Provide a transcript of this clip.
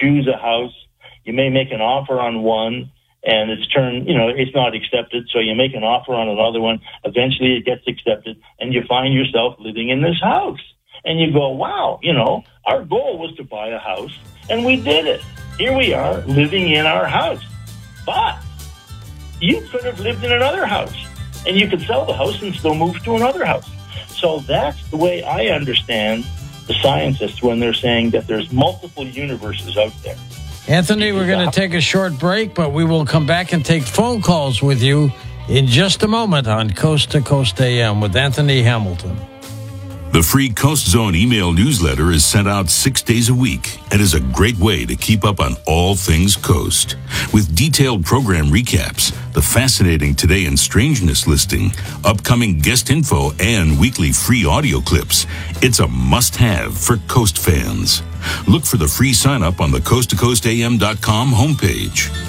choose a house. You may make an offer on one, and it's not accepted, so you make an offer on another one. Eventually it gets accepted, and you find yourself living in this house. And you go, wow, our goal was to buy a house, and we did it. Here we are, living in our house. But you could have lived in another house, and you could sell the house and still move to another house. So that's the way I understand the scientists when they're saying that there's multiple universes out there. Anthony, we're going to take a short break, but we will come back and take phone calls with you in just a moment on Coast to Coast AM with Anthony Hamilton. The free Coast Zone email newsletter is sent out 6 days a week and is a great way to keep up on all things Coast. With detailed program recaps, the fascinating Today in Strangeness listing, upcoming guest info, and weekly free audio clips, it's a must-have for Coast fans. Look for the free sign-up on the coasttocoastam.com homepage.